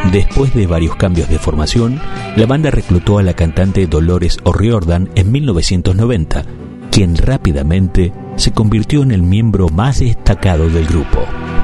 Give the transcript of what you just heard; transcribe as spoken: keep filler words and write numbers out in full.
Después de varios cambios de formación, la banda reclutó a la cantante Dolores O'Riordan en mil novecientos noventa, quien rápidamente se convirtió en el miembro más destacado del grupo.